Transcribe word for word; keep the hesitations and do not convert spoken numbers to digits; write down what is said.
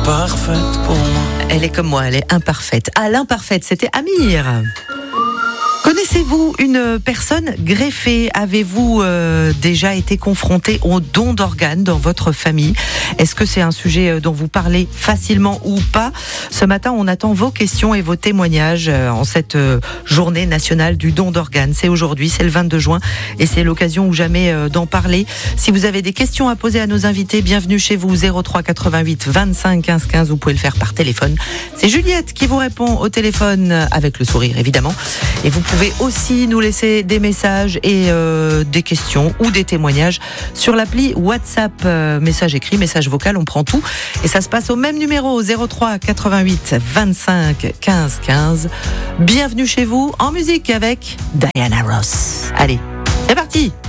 parfaite pour moi. Elle est comme moi, elle est imparfaite. Ah, l'imparfaite, c'était Amir. Connaissez-vous une personne greffée ? Avez-vous euh, déjà été confronté au don d'organes dans votre famille ? Est-ce que c'est un sujet dont vous parlez facilement ou pas ? Ce matin, on attend vos questions et vos témoignages en cette euh, journée nationale du don d'organes. C'est aujourd'hui, c'est le vingt-deux juin et c'est l'occasion ou jamais euh, d'en parler. Si vous avez des questions à poser à nos invités, bienvenue chez vous, zéro trois quatre-vingt-huit vingt-cinq quinze quinze. Vous pouvez le faire par téléphone. C'est Juliette qui vous répond au téléphone avec le sourire évidemment. Et vous pouvez aussi nous laisser des messages et euh, des questions ou des témoignages sur l'appli WhatsApp. Euh, message écrit, message vocal, on prend tout. Et ça se passe au même numéro, zéro trois quatre-vingt-huit vingt-cinq quinze quinze. Bienvenue chez vous en musique avec Diana Ross. Allez, c'est parti!